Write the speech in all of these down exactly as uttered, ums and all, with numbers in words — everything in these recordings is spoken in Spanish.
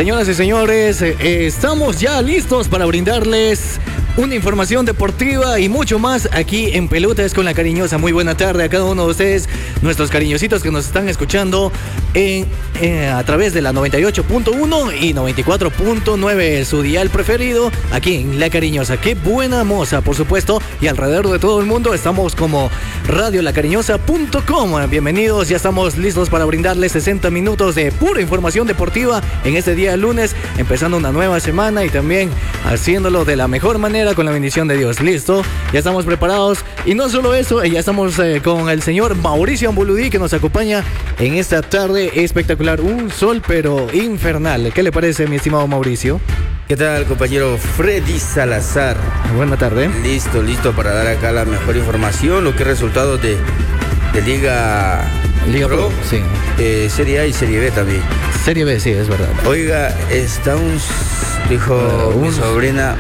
Señoras y señores, eh, estamos ya listos para brindarles una información deportiva y mucho más aquí en Pelotas con la Cariñosa. Muy buena tarde a cada uno de ustedes, nuestros cariñositos que nos están escuchando en, eh, a través de la noventa y ocho punto uno y noventa y cuatro punto nueve, su dial preferido, aquí en La Cariñosa. Qué buena moza, por supuesto, y alrededor de todo el mundo estamos como radio la cariñosa punto com. Bienvenidos, ya estamos listos para brindarles sesenta minutos de pura información deportiva en este día lunes, empezando una nueva semana y también haciéndolo de la mejor manera con la bendición de Dios. Listo, ya estamos preparados y no solo eso, ya estamos eh, con el señor Mauricio Ambuludí que nos acompaña en esta tarde espectacular, un sol pero infernal. ¿Qué le parece, mi estimado Mauricio? ¿Qué tal, compañero Freddy Salazar? Buena tarde. Listo, listo para dar acá la mejor información, lo que es resultados de, de Liga Liga Pro, Pro sí. Eh, Serie A y Serie B también. Serie B, sí, es verdad. Oiga, está un, dijo uh, un, mi sobrina,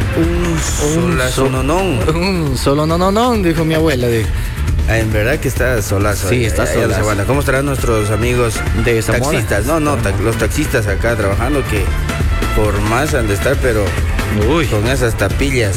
un solazononón. Un solononón, dijo mi abuela. Dijo. Ah, en verdad que está solazo. Sí, está solazo. ¿Cómo estarán nuestros amigos de Zamora? Taxistas? No, no, ta- los taxistas acá trabajando que por más han de estar, pero uy, con esas tapillas.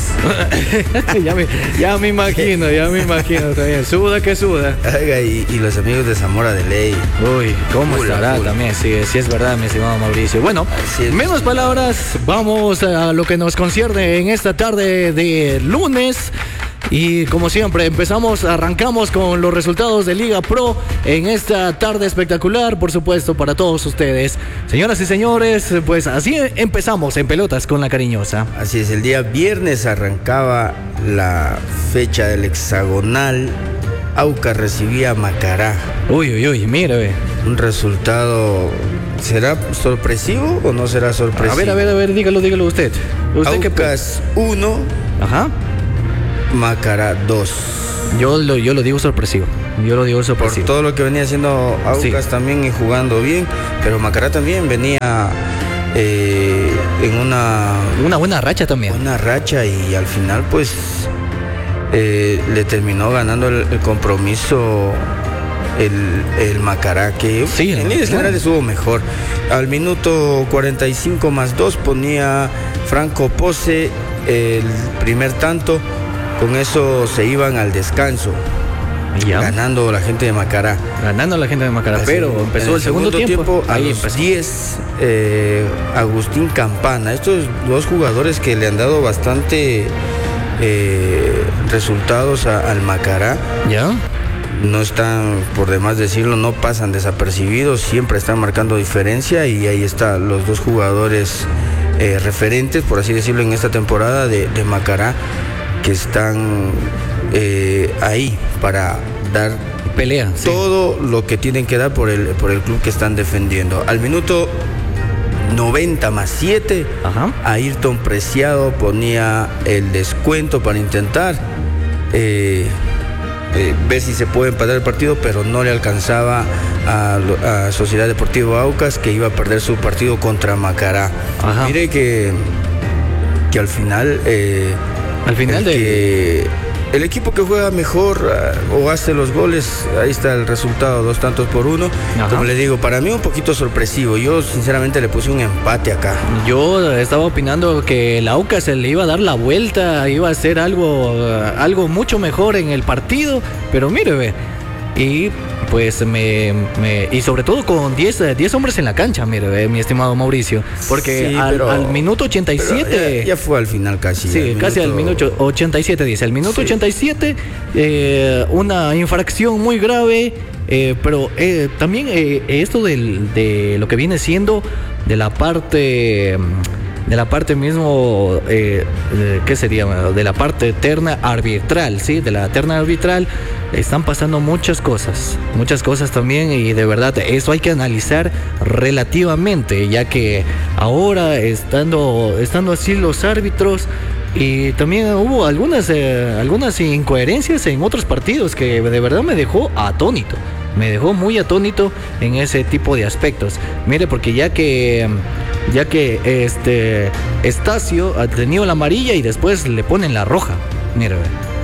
ya, me, ya me imagino, ya me imagino también. Suda que suda. Oiga, y, y los amigos de Zamora de Ley. Uy, ¿cómo ula, estará ula. También? Sí, sí es verdad, mi estimado Mauricio. Bueno, menos palabras, vamos a lo que nos concierne en esta tarde de lunes. Y como siempre, empezamos, arrancamos con los resultados de Liga Pro en esta tarde espectacular, por supuesto, para todos ustedes. Señoras y señores, pues así empezamos en Pelotas con la Cariñosa. Así es, el día viernes arrancaba la fecha del hexagonal. Aucas recibía a Macará. Uy, uy, uy, mira, ve. Un resultado, ¿será sorpresivo o no será sorpresivo? A ver, a ver, a ver, dígalo, dígalo usted. ¿Usted Aucas uno. Ajá. Macará dos. Yo lo, yo lo digo sorpresivo. Yo lo digo sorpresivo. Por todo lo que venía haciendo Aucas sí. también y jugando bien, pero Macará también venía eh, en una una buena racha también. Una racha y al final pues eh, le terminó ganando el, el compromiso el, el Macará, que sí, en líneas generales estuvo mejor. Al minuto cuarenta y cinco más dos ponía Franco Pose el primer tanto. Con eso se iban al descanso, ya. ganando la gente de Macará. Ganando la gente de Macará, Así, pero empezó el, el segundo, segundo tiempo. tiempo a ahí los diez, eh, Agustín Campana. Estos dos jugadores que le han dado bastante eh, resultados a, al Macará. ¿Ya? No están, por demás decirlo, no pasan desapercibidos, siempre están marcando diferencia y ahí están los dos jugadores eh, referentes, por así decirlo, en esta temporada de, de Macará, que están eh, ahí para dar pelea, sí. todo lo que tienen que dar por el, por el club que están defendiendo. Al minuto noventa más siete, Ajá. Ayrton Preciado ponía el descuento para intentar eh, eh, ver si se puede empatar el partido, pero no le alcanzaba a, a Sociedad Deportiva Aucas, que iba a perder su partido contra Macará. Ajá. Mire que, que al final... Eh, Al final el de... que, el equipo que juega mejor uh, o hace los goles, ahí está el resultado, dos tantos por uno. Ajá. Como le digo, para mí un poquito sorpresivo. Yo sinceramente le puse un empate acá. Yo estaba opinando que el Aucas se le iba a dar la vuelta, iba a hacer algo, uh, algo mucho mejor en el partido, pero mire, ve. Y pues me, me y sobre todo con diez hombres en la cancha, mire, eh, mi estimado Mauricio, porque sí, al, pero, al minuto ochenta y siete ya, ya fue al final casi. Sí, al casi minuto... al minuto ochenta y siete dice, al minuto sí. ochenta y siete eh, una infracción muy grave, eh, pero eh, también eh, esto del, de lo que viene siendo de la parte de la parte mismo, eh, ¿qué sería? De la parte terna arbitral, ¿sí? De la terna arbitral están pasando muchas cosas, muchas cosas también, y de verdad eso hay que analizar relativamente, ya que ahora estando, estando así los árbitros, y también hubo algunas, eh, algunas incoherencias en otros partidos que de verdad me dejó atónito. Me dejó muy atónito en ese tipo de aspectos. Mire, porque ya que ya que este Estacio ha tenido la amarilla y después le ponen la roja. Mire,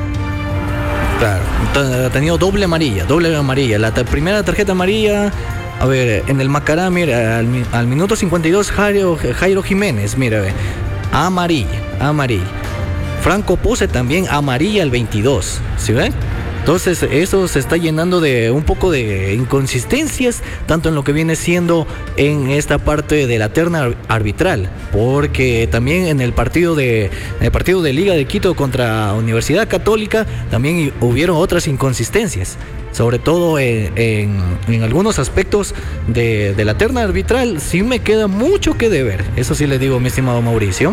claro, ha tenido doble amarilla, doble amarilla. La ta- primera tarjeta amarilla A ver, en el Macará, mira, al, al minuto cincuenta y dos, Jairo, Jairo Jiménez, mira, ve, amarilla, amarilla. Franco Pose también amarilla al veintidós, ¿sí ven? Entonces eso se está llenando de un poco de inconsistencias, tanto en lo que viene siendo en esta parte de la terna arbitral, porque también en el partido de en el partido de Liga de Quito contra Universidad Católica también hubieron otras inconsistencias, sobre todo en, en, en algunos aspectos de, de la terna arbitral. Sí me queda mucho que deber, eso sí le digo, mi estimado Mauricio.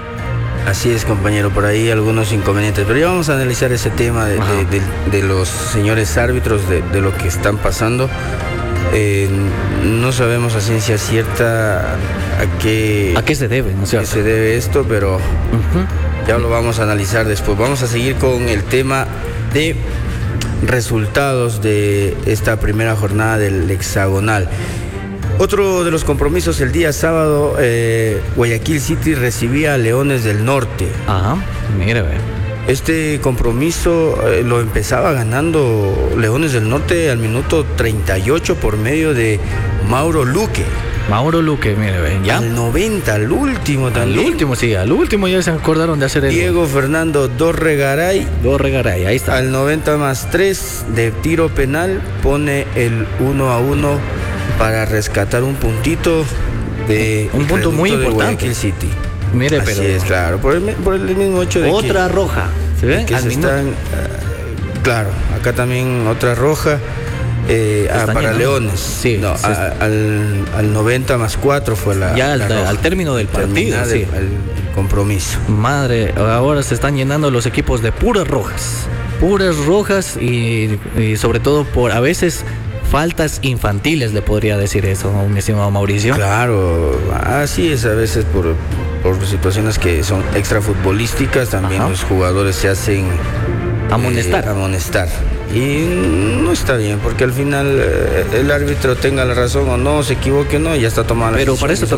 Así es, compañero, por ahí algunos inconvenientes, pero ya vamos a analizar ese tema de, de, de, de los señores árbitros, de, de lo que están pasando. Eh, no sabemos a ciencia cierta a qué, ¿A qué se debe, no sé? ¿A qué se debe esto? Pero uh-huh. ya lo vamos a analizar después. Vamos a seguir con el tema de resultados de esta primera jornada del hexagonal. Otro de los compromisos, el día sábado, eh, Guayaquil City recibía a Leones del Norte. Ajá, mira, ve. Este compromiso eh, lo empezaba ganando Leones del Norte al minuto treinta y ocho por medio de Mauro Luque. Mauro Luque, mire, ven, ya. Al noventa, al último también. Al último, sí, al último ya se acordaron de hacer el... Diego Fernando Dorregaray. Dorregaray, ahí está. Al noventa más tres de tiro penal pone el uno a uno para rescatar un puntito de... Un punto muy de importante. Guayaquil City. Mire, Así pero... es, claro, por el, por el mismo hecho de otra que... roja, ¿se ve? Que al se minuto. están... Uh, claro, acá también otra roja. Eh, ah, para llenando. Leones. Sí, no, sí. A, al, al noventa más cuatro fue la. Ya la al, al término del partido. Sí. El, el compromiso. Madre, ahora se están llenando los equipos de puras rojas. Puras rojas y, y sobre todo por a veces faltas infantiles, le podría decir eso, mi estimado Mauricio. Claro, así es a veces por, por situaciones que son extrafutbolísticas, también Ajá. los jugadores se hacen amonestar. Eh, amonestar. Y no está bien, porque al final eh, el árbitro tenga la razón o no, se equivoque o no, ya está tomando la Pero decisión. para eso